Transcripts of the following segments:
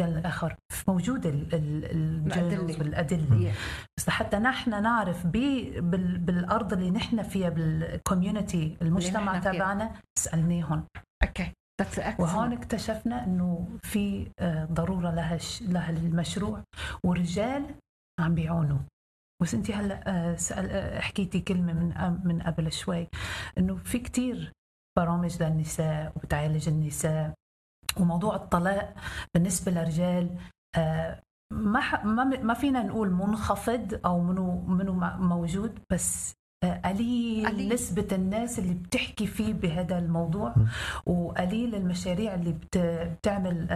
المجال الآخر موجود الجيرنالز والأدلة، بس حتى نحن نعرف بالأرض اللي نحن فيها بالكوميونتي المجتمع تبعنا سألناهم. وهون اكتشفنا إنه في ضرورة لها المشروع، ورجال عم بيعونوا. بس انتي هلا حكيتي كلمة من قبل شوي إنه في كتير برامج للنساء وبتعالج النساء، وموضوع الطلاق بالنسبة للرجال ما فينا نقول منخفض أو منو موجود، بس قليل نسبة الناس اللي بتحكي فيه بهذا الموضوع، وقليل المشاريع اللي بتعمل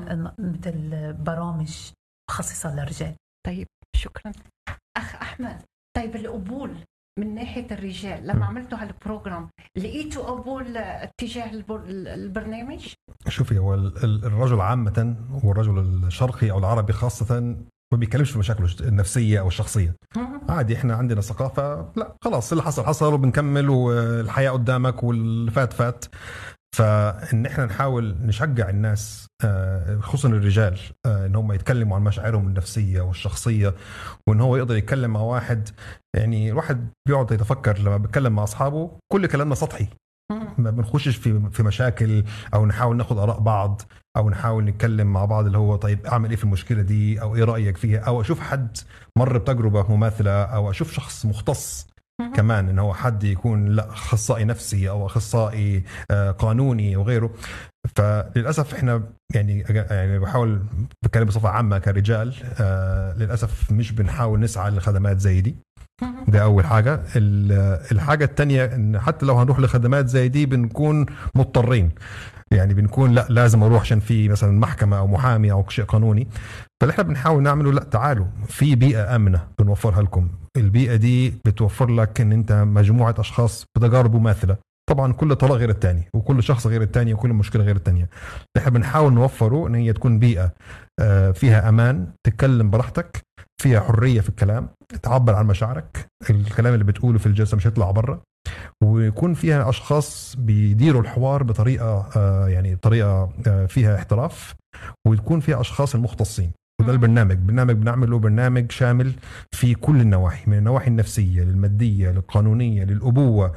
مثل برامج مخصصة للرجال. طيب شكرا أخ أحمد. طيب القبول من ناحية الرجال لما عملتوا هالبروجرام لقيتوا قبول اتجاه البرنامج؟ شوفي، هو الرجل عامة والرجل الشرقي أو العربي خاصة ما بيكلمش في مشاكله النفسية أو الشخصية. عادي، إحنا عندنا ثقافة لا خلاص اللي حصل وبنكمل والحياة قدامك والفات فات. فإن إحنا نحاول نشجع الناس خصوصا الرجال إن هم يتكلموا عن مشاعرهم النفسية والشخصية، وإن هو يقدر يتكلم مع واحد. يعني الواحد بيقعد يتفكر لما بيتكلم مع أصحابه كل كلامنا سطحي، ما بنخشش في مشاكل أو نحاول ناخد آراء بعض أو نحاول نتكلم مع بعض اللي هو طيب أعمل إيه في المشكلة دي أو إيه رأيك فيها، أو أشوف حد مر بتجربة مماثلة أو أشوف شخص مختص كمان، إن هو حد يكون لا أخصائي نفسي أو أخصائي قانوني وغيره. فللأسف إحنا يعني بحاول بتكلم بصفة عامة كرجال للأسف مش بنحاول نسعى لخدمات زي دي. ده أول حاجة. الحاجة التانية إن حتى لو هنروح لخدمات زي دي بنكون مضطرين، يعني بنكون لا لازم أروح عشان في مثلا محكمة أو محامي أو شيء قانوني. فإحنا بنحاول نعمله لا تعالوا في بيئة آمنة بنوفرها لكم. البيئة دي بتوفر لك إن أنت مجموعة أشخاص بتجارب مماثلة. طبعا كل طلاق غير التاني وكل شخص غير التاني وكل مشكلة غير التانية. احنا بنحاول نوفره ان هي تكون بيئة فيها امان، تتكلم براحتك، فيها حرية في الكلام، تعبر عن مشاعرك، الكلام اللي بتقوله في الجلسة مش يطلع برا، ويكون فيها اشخاص بيديروا الحوار بطريقة يعني طريقة فيها احتراف، ويكون فيها اشخاص المختصين. وده البرنامج بنعمله برنامج شامل في كل النواحي، من النواحي النفسية للمادية للقانونية للأبوة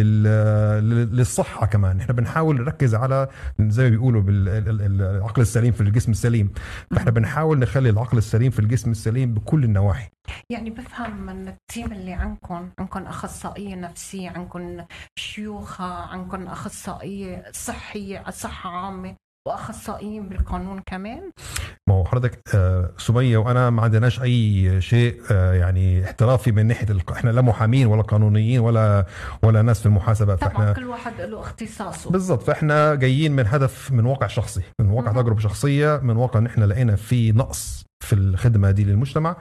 للصحة كمان. احنا بنحاول نركز على زي ما بيقولوا بالعقل السليم في الجسم السليم. فاحنا بنحاول نخلي العقل السليم في الجسم السليم بكل النواحي. يعني بفهم من التيم اللي عندكم أخصائية نفسية، عندكم شيوخة، عندكم أخصائية صحية صحة عامة، وأخصائيين بالقانون كمان. ما هو حضرتك سمية وأنا ما عندناش أي شيء يعني احترافي من ناحية إحنا لا محامين ولا قانونيين ولا ناس في المحاسبة. طبعا كل واحد له اختصاصه بالضبط. فإحنا جايين من هدف، من واقع شخصي، من واقع تجربة شخصية، من واقع إن إحنا لقينا في نقص في الخدمة دي للمجتمع،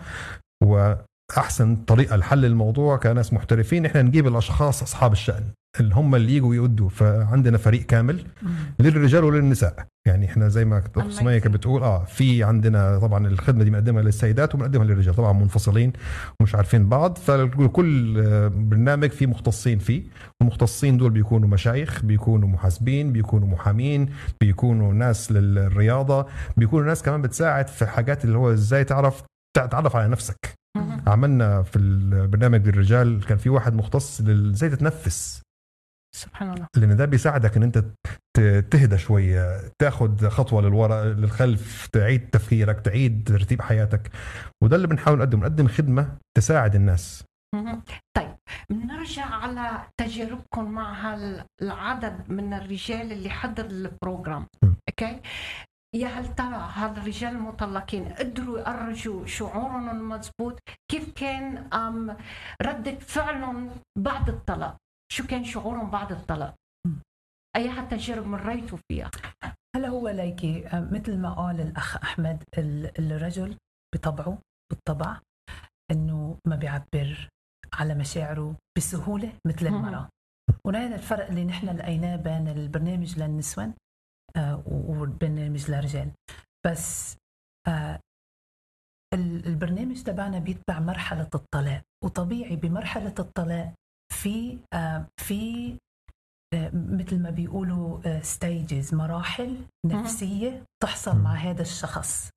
وأحسن طريقة لحل الموضوع كناس محترفين إحنا نجيب الأشخاص أصحاب الشأن اللي هم اللي يجوا يودوا. فعندنا فريق كامل للرجال وللنساء. يعني احنا زي ما سمية كانت بتقول في عندنا طبعا الخدمة دي مقدمة للسيدات ومقدمها للرجال، طبعا منفصلين ومش عارفين بعض. فكل برنامج فيه مختصين فيه، والمختصين دول بيكونوا مشايخ، بيكونوا محاسبين، بيكونوا محامين، بيكونوا ناس للرياضة، بيكونوا ناس كمان بتساعد في حاجات اللي هو ازاي تعرف على نفسك. عملنا في البرنامج للرجال كان في واحد مختص ازاي تتنفس. سبحان الله. لأن ده بيساعدك إن أنت تهدى شوية، تاخد خطوة للوراء للخلف، تعيد تفكيرك، تعيد ترتيب حياتك. وده اللي بنحاول نقدم خدمة تساعد الناس. طيب نرجع على تجاربكم مع العدد من الرجال اللي حضر البروجرام. اوكي، يا هل ترى هذا الرجال المطلقين قدروا يخرجوا شعورهم المضبوط؟ كيف كان ردة فعلهم بعد الطلاق؟ شو كان شعورهم بعد الطلاق؟ أيها التجارب مريتوا فيها؟ هلا هو ليكي مثل ما قال الأخ أحمد، الرجل بالطبع إنه ما بيعبر على مشاعره بسهولة مثل المرأة. وهذا الفرق اللي نحن لقيناه بين البرنامج للنسوان والبرنامج للرجال. بس البرنامج تبعنا بيتبع مرحلة الطلاق، وطبيعي بمرحلة الطلاق في مثل ما بيقولوا stages، مراحل نفسية تحصل مع هذا الشخص.